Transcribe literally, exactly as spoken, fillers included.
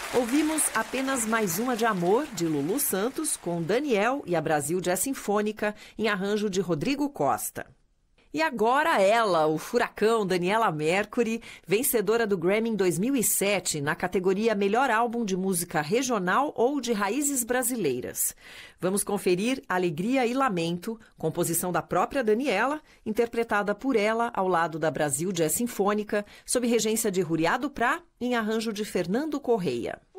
Ouvimos Apenas Mais Uma de Amor, de Lulu Santos, com Daniel e a Brasil Jazz Sinfônica, em arranjo de Rodrigo Costa. E agora ela, o furacão Daniela Mercury, vencedora do Grammy em dois mil e sete, na categoria Melhor Álbum de Música Regional ou de Raízes Brasileiras. Vamos conferir Alegria e Lamento, composição da própria Daniela, interpretada por ela ao lado da Brasil Jazz Sinfônica, sob regência de Ruriado Prá, em arranjo de Fernando Correia.